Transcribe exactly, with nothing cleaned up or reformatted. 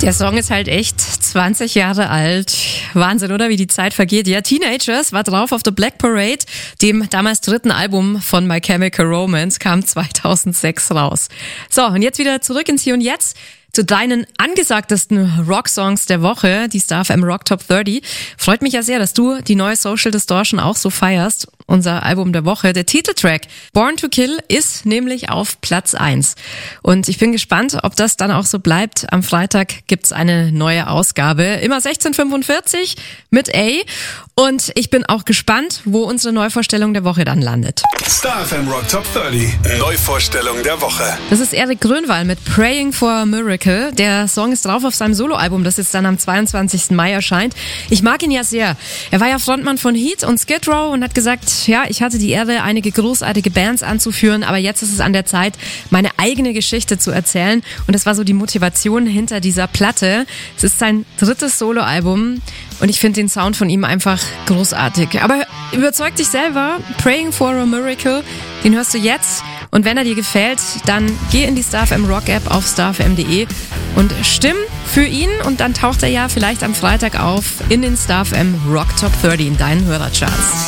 Der Song ist halt echt zwanzig Jahre alt. Wahnsinn, oder? Wie die Zeit vergeht. Ja, Teenagers war drauf auf The Black Parade, dem damals dritten Album von My Chemical Romance, kam zweitausendsechs raus. So, und jetzt wieder zurück ins Hier und Jetzt zu deinen angesagtesten Rock-Songs der Woche, die Star F M Rock Top dreißig. Freut mich ja sehr, dass du die neue Social Distortion auch so feierst. Unser Album der Woche, der Titeltrack Born to Kill, ist nämlich auf Platz eins. Und ich bin gespannt, ob das dann auch so bleibt. Am Freitag gibt's eine neue Ausgabe, immer sechzehn Uhr fünfundvierzig mit A. Und ich bin auch gespannt, wo unsere Neuvorstellung der Woche dann landet. Star F M Rock Top dreißig, Neuvorstellung der Woche. Das ist Erik Grönwald mit Praying for a Miracle. Der Song ist drauf auf seinem Soloalbum, das jetzt dann am zweiundzwanzigsten Mai erscheint. Ich mag ihn ja sehr. Er war ja Frontmann von Heat und Skid Row und hat gesagt, ja, ich hatte die Ehre, einige großartige Bands anzuführen, aber jetzt ist es an der Zeit, meine eigene Geschichte zu erzählen. Und das war so die Motivation hinter dieser Platte. Es ist sein drittes Soloalbum und ich finde den Sound von ihm einfach großartig. Aber überzeug dich selber, Praying for a Miracle, den hörst du jetzt. Und wenn er dir gefällt, dann geh in die Star F M Rock App auf star f m punkt d e und stimm für ihn. Und dann taucht er ja vielleicht am Freitag auf in den Star F M Rock Top dreißig in deinen Hörercharts.